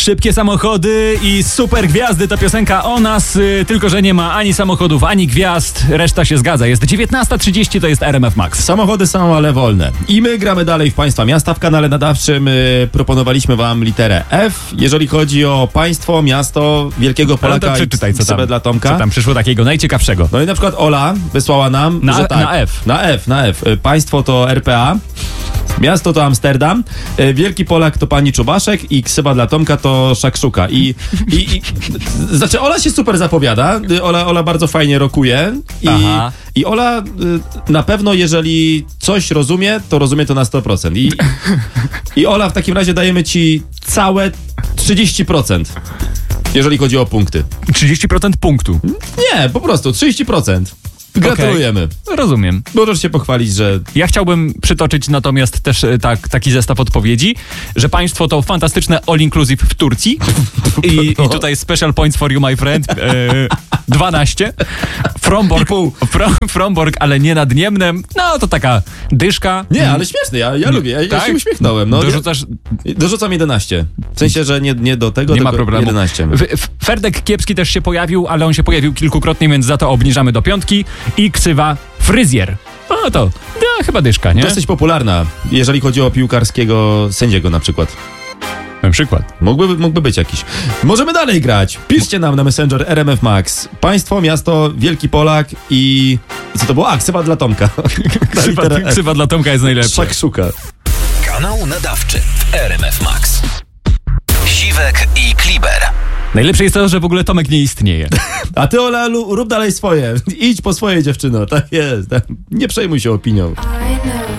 Szybkie samochody i super gwiazdy to piosenka o nas, tylko że nie ma ani samochodów, ani gwiazd, reszta się zgadza. Jest 19:30, to jest RMF Max. Samochody są, ale wolne. I my gramy dalej w Państwa Miasta. W kanale nadawczym proponowaliśmy Wam literę F. Jeżeli chodzi o państwo, miasto, wielkiego Polaka to przeczytaj, co dla Tomka. Co tam przyszło takiego najciekawszego? No i na przykład Ola wysłała nam, że tak. Na F. Państwo to RPA. Miasto to Amsterdam, wielki Polak to pani Czubaszek i ksywa dla Tomka to Szakszuka. Znaczy Ola się super zapowiada, Ola bardzo fajnie rokuje i Ola na pewno, jeżeli coś rozumie, to rozumie to na 100%. I Ola, w takim razie dajemy ci całe 30%, jeżeli chodzi o punkty. 30% punktu? Nie, po prostu 30%. Gratulujemy. Okay. Rozumiem. Możesz się pochwalić, że... Ja chciałbym przytoczyć natomiast też taki zestaw odpowiedzi, że państwo to fantastyczne all-inclusive w Turcji i tutaj special points for you, my friend. 12. Fromborg, ale nie nad Niemnem. No, to taka dyszka. Nie, ale śmieszny, ja lubię, ja się uśmiechnąłem. No, dorzucam 11. W sensie, że nie do tego, nie ma problemu. 11. Ferdek Kiepski też się pojawił, ale on się pojawił kilkukrotnie, więc za to obniżamy do 5. I ksywa fryzjer. No to chyba dyszka, nie? Dosyć popularna, jeżeli chodzi o piłkarskiego sędziego na przykład. Na przykład. Mógłby być jakiś. Możemy dalej grać. Piszcie nam na Messenger RMF Max. Państwo, miasto, wielki Polak i co to było? Ksywa dla Tomka. Ksywa dla Tomka jest najlepsza. Szakszuka. Kanał nadawczy w RMF Max. Siwek i Kliber. Najlepsze jest to, że w ogóle Tomek nie istnieje. A ty, Ola, rób dalej swoje. Idź po swoje, dziewczyno. Tak jest. Nie przejmuj się opinią.